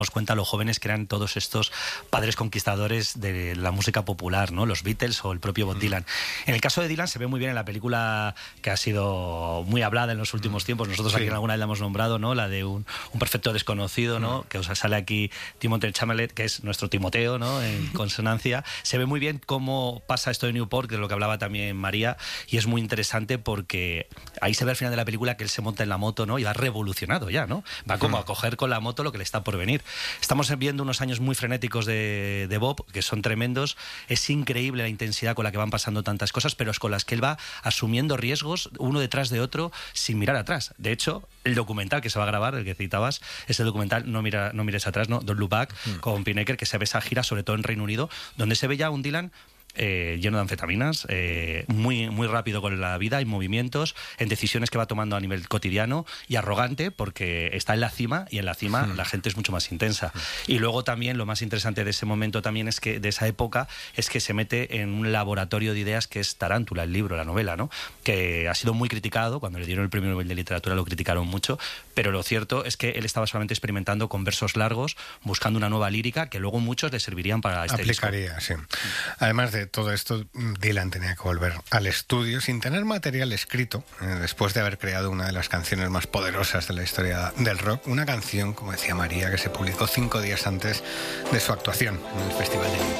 nos cuenta lo jóvenes que eran todos estos padres conquistadores de la música popular, ¿no? Los Beatles o el propio Bob Dylan. En el caso de Dylan se ve muy bien en la película que ha sido muy hablada en los últimos tiempos. Nosotros aquí en alguna vez la hemos nombrado, ¿no? La de un perfecto desconocido, ¿no? Que os sale aquí Timothée Chalamet, que es nuestro Timoteo, ¿no? En consonancia. Se ve muy bien cómo pasa esto de Newport, que es lo que hablaba también María, y es muy interesante porque ahí se ve al final de la película que él se monta en la moto, ¿no? Y va revolucionado ya, ¿no? Va como a coger con la moto lo que le está por venir. Estamos viendo unos años muy frenéticos de Bob, que son tremendos. Es increíble la intensidad con la que van pasando tantas cosas, pero es con las que él va asumiendo riesgos uno detrás de otro sin mirar atrás. De hecho, el documental que se va a grabar, el que citabas, es el documental No mires atrás, ¿no? Don't Look Back, con Pinnaker, que se ve esa gira, sobre todo en Reino Unido, donde se ve ya un Dylan lleno de anfetaminas, muy, muy rápido con la vida, en movimientos, en decisiones que va tomando a nivel cotidiano, y arrogante porque está en la cima, y en la cima la gente es mucho más intensa. Y luego también lo más interesante de ese momento también es que, de esa época, es que se mete en un laboratorio de ideas que es Tarántula, el libro, la novela, ¿no? Que ha sido muy criticado. Cuando le dieron el premio Nobel de Literatura lo criticaron mucho, pero lo cierto es que él estaba solamente experimentando con versos largos, buscando una nueva lírica que luego muchos le servirían para este aplicaría, disco. Sí. Además de todo esto, Dylan tenía que volver al estudio sin tener material escrito, después de haber creado una de las canciones más poderosas de la historia del rock, una canción, como decía María, que se publicó 5 días antes de su actuación en el Festival de Newport.